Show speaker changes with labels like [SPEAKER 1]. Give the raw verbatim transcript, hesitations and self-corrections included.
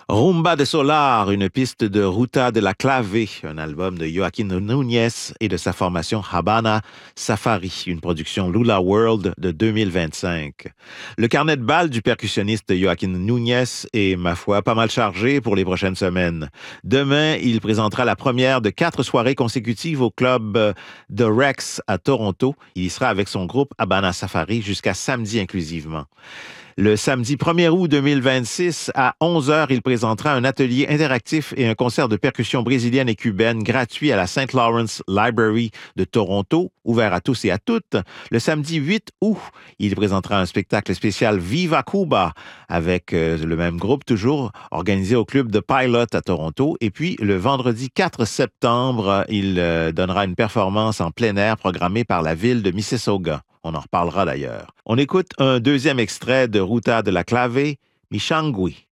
[SPEAKER 1] Rumba de Solar, une piste de Ruta de la Clave, un album de Joaquin Núñez et de sa formation Habana Safari, une production Lula World de deux mille vingt-cinq. Le carnet de balles du percussionniste Joaquin Núñez est, ma foi, pas mal chargé pour les prochaines semaines. Demain, il présentera la première de quatre soirées consécutives au club The Rex à Toronto. Il y sera avec son groupe Habana Safari jusqu'à samedi inclusivement. Le samedi premier août deux mille vingt-six, à onze heures, il présentera un atelier interactif et un concert de percussion brésilienne et cubaine gratuit à la Saint Lawrence Library de Toronto, ouvert à tous et à toutes. Le samedi huit août, il présentera un spectacle spécial Viva Cuba avec euh, le même groupe toujours, organisé au club de Pilot à Toronto. Et puis, le vendredi quatre septembre, il euh, donnera une performance en plein air programmée par la ville de Mississauga. On en reparlera d'ailleurs. On écoute un deuxième extrait de Ruta de la Clave, Mishangui.